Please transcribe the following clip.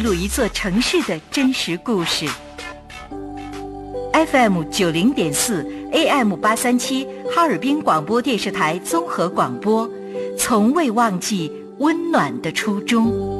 记录一座城市的真实故事。FM 90.4 AM 837哈尔滨广播电视台综合广播，从未忘记温暖的初衷。